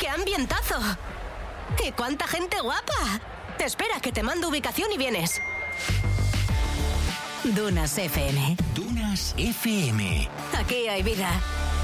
¡Qué ambientazo! ¡Y cuánta gente guapa! Espera, que te mando ubicación y vienes. Dunas FM. Dunas FM. Aquí hay vida.